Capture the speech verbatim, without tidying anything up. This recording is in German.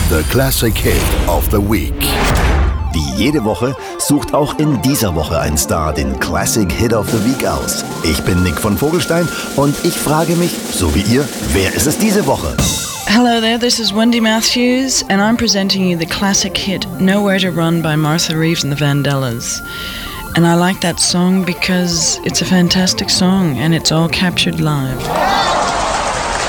The Classic Hit of the Week. Wie jede Woche sucht auch in dieser Woche ein Star den Classic Hit of the Week aus. Ich bin Nick von Vogelstein und ich frage mich, so wie ihr, wer ist es diese Woche? Hello there, this is Wendy Matthews and I'm presenting you the classic hit Nowhere to Run by Martha Reeves and the Vandellas. And I like that song because it's a fantastic song and it's all captured live.